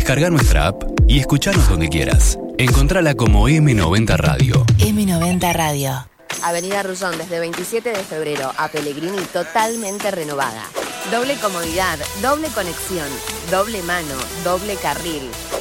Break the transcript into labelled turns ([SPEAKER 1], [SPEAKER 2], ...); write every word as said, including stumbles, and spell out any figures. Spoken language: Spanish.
[SPEAKER 1] Descarga nuestra app y escuchanos donde quieras. Encontrala como eme noventa Radio.
[SPEAKER 2] eme noventa Radio.
[SPEAKER 3] Avenida Ruzón desde veintisiete de febrero a Pellegrini totalmente renovada. Doble comodidad, doble conexión, doble mano, doble carril.